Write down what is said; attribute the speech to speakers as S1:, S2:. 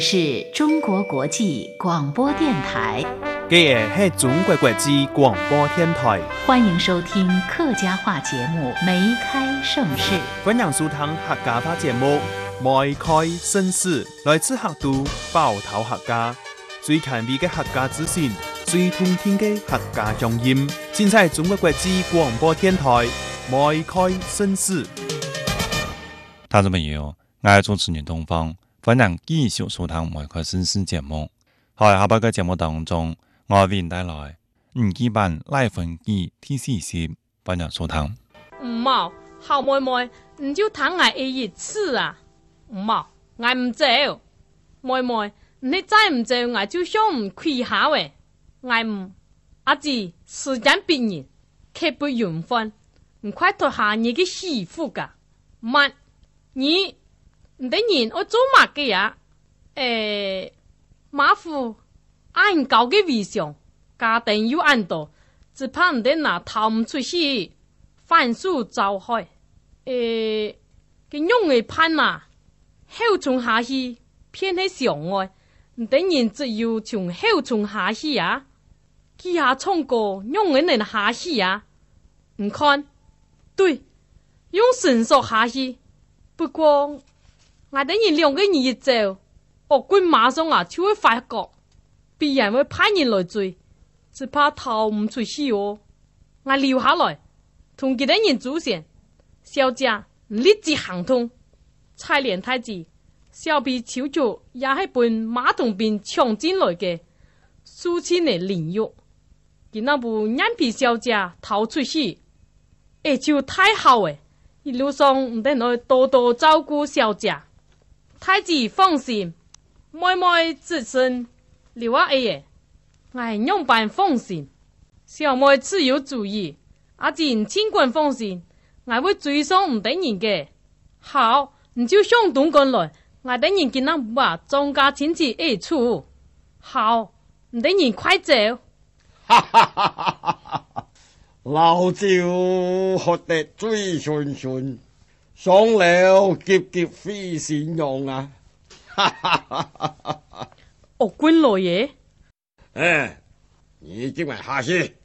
S1: 是中国国际广播电台。
S2: 这是中国国际广播电台。
S1: 欢迎收听客家话节目《梅开盛世》。
S2: 欢迎收听客家话节目《梅开盛世》，来自客都包头客家，最权威的客家资讯，最通听的客家乡音，尽在中国国际广播电台《梅开盛世》。
S3: 听众朋友，我係主持人東方，歡迎繼續收聽《梅開盛世》節目。喺下個節目當中，我為您帶來五記版拉分記第40，歡迎收聽。
S4: 冇，好妹妹，你就談我一次啊！冇，我唔做。妹妹，你再唔做，我就想唔開下喂。我唔，阿姊時間逼人，刻不容緩，唔快脫下你嘅媳婦噶。乜？你唔得人我做乜嘅呀？馬夫按高嘅為上，家庭又按多，只怕唔得拿頭唔出去，反數遭害。佢用嘅判啊，後從下去偏喺上外，唔得人只有從後從下去啊，佢下衝過用嘅人下去啊，唔看，對，用繩索下去。不過，我等人兩個人一走，惡棍馬上啊就會發覺，必然會派人來追，只怕逃唔出去哦。我留下來，同其他人組線，小姐立即行通。蔡蓮太子，小婢求助也係本馬桶邊搶進來嘅，蘇親的領域，佢那部眼皮小姐逃出去，就太好誒。一路上唔得我多多照顧小姐，太子放心，妹妹自身留下嘢，我用辦放心。小妹自有主意，阿姐盡管放心，我會追上唔得人嘅。好，你就向東趕來，我等人見到把莊家親戚一處。好，唔得人快走。
S5: 哈哈哈哈哈哈！老趙學得最順順，上了結結非善用啊！哈哈哈哈哈！
S4: 惡棍老爺，
S5: 你今晚下去，